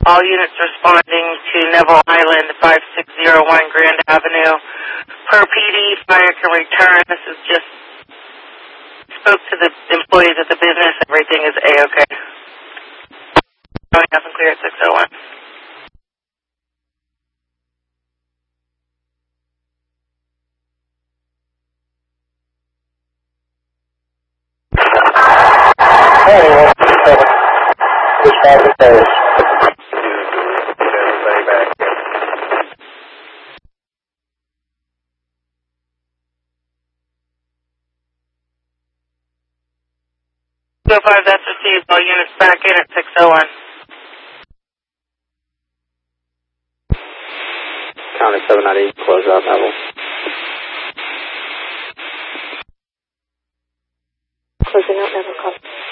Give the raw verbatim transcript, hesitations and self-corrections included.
All units responding to Neville Island, five six zero one Grand Avenue. Per P D, fire can return. This is just, spoke to the employees at the business. Everything is A-OK. Going up and clear at six oh one. Hey, just five to thirty. two oh five, that's received. All units back in at six oh one. County seven ninety, close out Neville. Closing out Neville, copy.